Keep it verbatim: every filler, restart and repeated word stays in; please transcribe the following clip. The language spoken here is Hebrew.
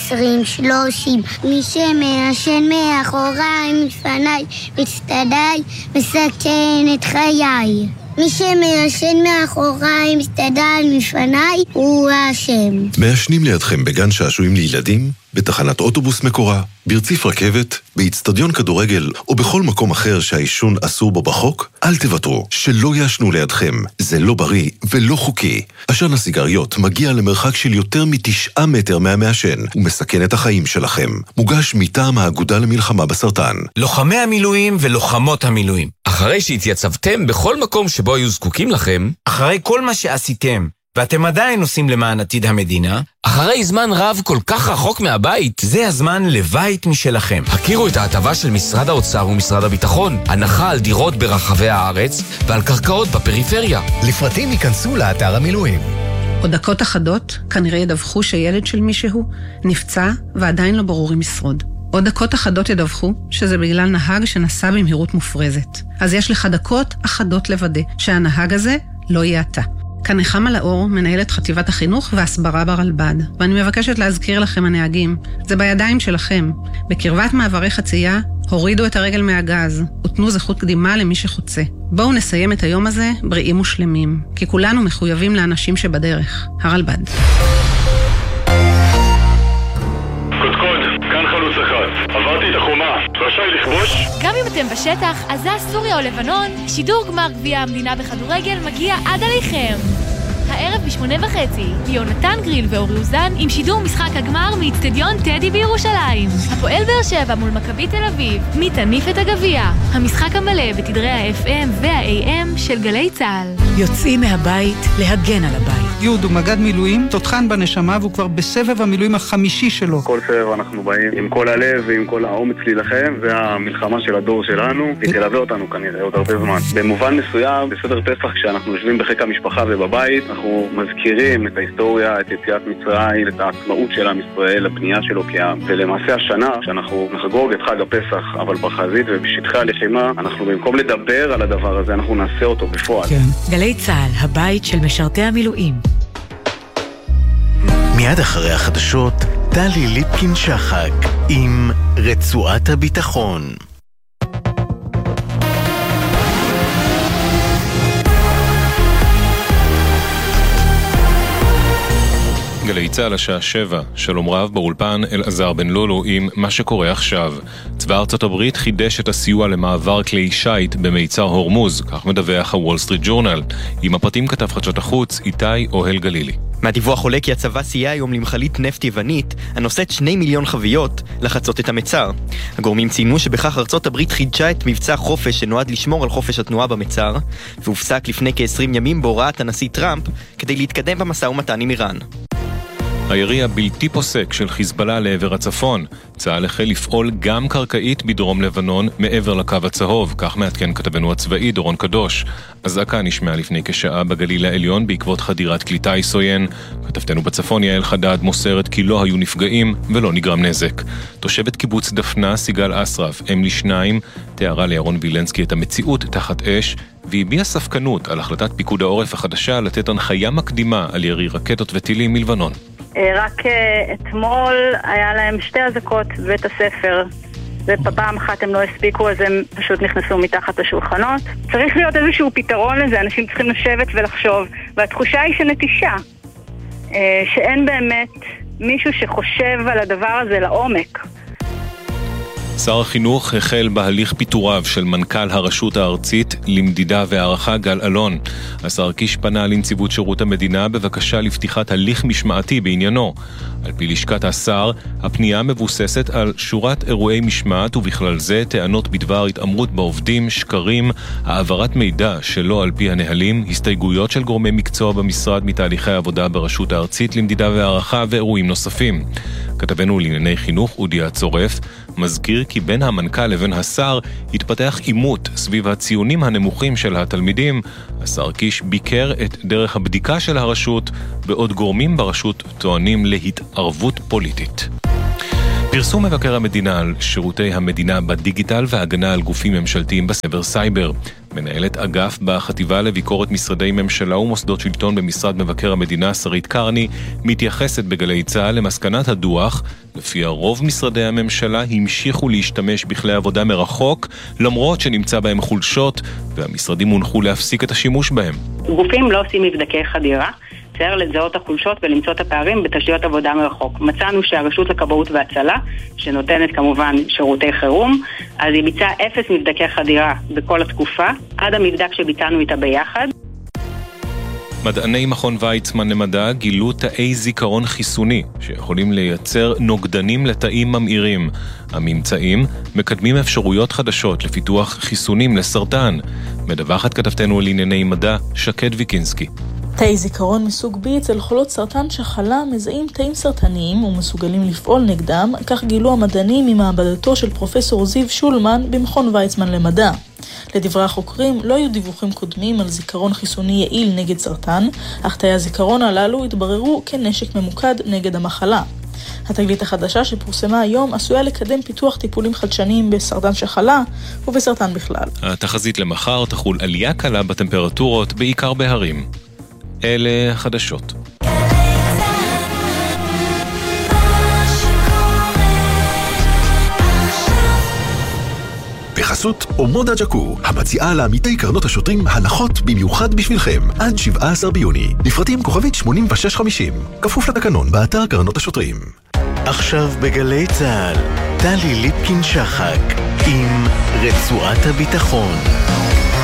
עשרים, שלושים. מי שמעשן מאחוריי, מפניי, מצטדיי, מסכן את חיי. מי שמעשן מאחוריי, מצטדיי, מפניי, הוא האשם. מעשנים לידכם בגן שעשועים לילדים, בתחנת אוטובוס מקורה, ברציף רכבת, באצטדיון כדורגל או בכל מקום אחר שהעישון אסור בו בחוק, אל תוותרו, שלא יעשנו לידכם. זה לא בריא ולא חוקי. עשן הסיגריות מגיע למרחק של יותר מתשעה מטר מהמעשן ומסכן את החיים שלכם. מוגש מטעם האגודה למלחמה בסרטן. לוחמי המילואים ולוחמות המילואים, אחרי שהתייצבתם בכל מקום שבו היו זקוקים לכם, אחרי כל מה שעשיתם ואתם עדיין עושים למען עתיד המדינה, אחרי זמן רב כל כך רחוק מהבית, זה הזמן לבית משלכם. הכירו את ההטבה של משרד האוצר ומשרד הביטחון, הנחה על דירות ברחבי הארץ ועל קרקעות בפריפריה. לפרטים ייכנסו לאתר המילואים. עוד דקות אחדות כנראה ידווחו שילד של מישהו נפצע ועדיין לא ברור אם ישרוד. עוד דקות אחדות ידווחו שזה בגלל נהג שנסע במהירות מופרזת. אז יש לך דקות אחדות לוודא שהנהג הזה לא יהיה אתה. כאן נחמה לאור, מנהלת חטיבת החינוך והסברה ברלב"ד, ואני מבקשת להזכיר לכם הנהגים, זה בידיים שלכם. בקרבת מעברי חצייה, הורידו את הרגל מהגז, ותנו זכות קדימה למי שחוצה. בואו נסיים את היום הזה בריאים ושלמים, כי כולנו מחויבים לאנשים שבדרך. הרלב"ד. קודקוד, כאן חלוץ אחד. עברתי את החומה, רשאי לכבוש? גם אם אתם בשטח, עזה, סוריה או לבנון, שידור גמר גביע המדינה בכדורגל מגיע עד עליכם. הערב בשמונה וחצי, יונתן גריל ואורי אוזן עם שידור משחק הגמר מאצטדיון טדי בירושלים. הפועל באר שבע מול מכבי תל אביב, מי תניף את הגביע. המשחק המלא בתדרי ה-אף אם וה-איי אם של גלי צהל. יוצאים מהבית להגן על הבית. יהוד הוא מג"ד מילואים, תותחן בנשמה, והוא כבר בסבב המילואים החמישי שלו. כל סבב אנחנו באים עם כל הלב ועם כל האומץ להילחם, והמלחמה של הדור שלנו, היא תלווה אותנו כנראה עוד הרבה זמן. במובן מסוים, בסדר פסח, כשאנחנו יושבים בחיק המשפחה ובבית, אנחנו מזכירים את ההיסטוריה, את יציאת מצרים, את העצמאות של עם ישראל, הבנייה שלו כעם. ולמעשה השנה, שאנחנו נחגוג את חג הפסח, אבל בחזית ובשטחי הלחימה, אנחנו במקום לדבר על הדבר הזה, אנחנו נעשה אותו בפועל. כן. גלי צהל, הבית של משרתי המילואים. מיד אחרי החדשות, טלי ליפקין שחק עם רצועת הביטחון. גלי צהל השעה שבע, שלום רב באולפן אלעזר בן לולו עם מה שקורה עכשיו. צבא ארצות הברית חידש את הסיוע למעבר כלי שייט במיצר הורמוז, כך מדווח הוול סטריט ג'ורנל. עם הפרטים כתב חדשות החוץ איתי אוהל גלילי. מהדיווח עולה כי הצבא סייע היום למכלית נפט יוונית הנושאת שני מיליון חביות לחצות את המצר. הגורמים ציינו שבכך ארצות הברית חידשה את מבצע חופש שנועד לשמור על חופש התנועה במצר, והופסק לפני כ-עשרים ימים בהוראת הנשיא טראמפ כדי להתקדם במשא ומתן עם איראן. הירי הבלתי פוסק של חיזבאללה לעבר הצפון. צה"ל החל לפעול גם קרקעית בדרום לבנון מעבר לקו הצהוב, כך מעדכן כתבנו הצבאי דורון קדוש. אזעקה נשמעה לפני כשעה בגליל העליון בעקבות חדירת כלי טיס עוין. כתבתנו בצפון יעל חדד מוסרת כי לא היו נפגעים ולא נגרם נזק. תושבת קיבוץ דפנה סיגל אסרף, אם לשניים, תיארה לירון וילנסקי את המציאות תחת אש, והביעה ספקנות על החלטת פיקוד העורף החדשה לתת הנחיה מקדימה על ירי רקטות וטילים מלבנון. רק אתמול היה להם שתי אזעקות בבית הספר, ופעם אחת הם לא הספיקו, אז הם פשוט נכנסו מתחת השולחנות. צריך להיות איזשהו פתרון לזה, אנשים צריכים לשבת ולחשוב, והתחושה היא שנטישה, שאין באמת מישהו שחושב על הדבר הזה לעומק. שר החינוך החל בהליך פיטוריו של מנכ"ל הרשות הארצית למדידה והערכה גל אלון. השר קיש פנה לנציבות שירות המדינה בבקשה לפתיחת הליך משמעתי בעניינו. על פי לשכת השר, הפנייה מבוססת על שורת אירועי משמעת ובכלל זה טענות בדבר התאמרות בעובדים, שקרים, העברת מידע שלא על פי הנהלים, הסתייגויות של גורמי מקצוע במשרד מתהליכי העבודה ברשות הארצית למדידה והערכה ואירועים נוספים. כתבנו לענייני חינוך אודי הצורף מזכיר כי בין המנכ"ל לבין השר התפתח עימות סביב הציונים הנמוכים של התלמידים. השר קיש ביקר את דרך הבדיקה של הרשות, בעוד גורמים ברשות טוענים להתערבות פוליטית. פרסום מבקר המדינה על שירותי המדינה בדיגיטל והגנה על גופים ממשלתיים בסבר סייבר. מנהלת אגף בחטיבה לביקורת משרדי ממשלה ומוסדות שלטון במשרד מבקר המדינה שרית קרני מתייחסת בגלי צהל למסקנת הדוח לפי הרוב משרדי הממשלה המשיכו להשתמש בכלי עבודה מרחוק למרות שנמצא בהם חולשות והמשרדים הונחו להפסיק את השימוש בהם. גופים לא עושים מבדקי חדירה, צריך לזהות החולשות ולמצוא את הפערים בתשתיות עבודה מרחוק. מצאנו שהרשות לכבאות והצלה, שנותנת כמובן שירותי חירום, אז היא ביצעה אפס מבדקי חדירה בכל התקופה, עד המבדק שביצענו איתה ביחד. מדעני מכון ויצמן למדע גילו תאי זיכרון חיסוני שיכולים לייצר נוגדנים לתאים ממאירים. הממצאים מקדמים אפשרויות חדשות לפיתוח חיסונים לסרטן. מדווחת כתבתנו לענייני מדע שקד ויקינסקי. תאי זיכרון מסוג B אצל חולות סרטן שחלה מזהים תאים סרטניים ומסוגלים לפעול נגדם, כך גילו המדענים ממעבדתו של פרופסור זיו שולמן במכון ויצמן למדע. לדברי החוקרים לא היו דיווחים קודמים על זיכרון חיסוני יעיל נגד סרטן, אך תאי הזיכרון הללו התבררו כנשק ממוקד נגד המחלה. התגלית החדשה שפורסמה היום עשויה לקדם פיתוח טיפולים חדשניים בסרטן שחלה ובסרטן בכלל. התחזית למחר תחול עלייה קלה בטמפרטורות בעיקר בהרים. אלה החדשות. בחסות אומודה ג'קו, המציעה לעמיתי קרנות השוטרים הנחות במיוחד בשבילכם, עד שבעה עשר ביוני. לפרטים כוכבית שמונים ושש חמישים, כפוף לתקנון באתר קרנות השוטרים. עכשיו בגלי צהל, טלי ליפקין שחק עם רצועת הביטחון.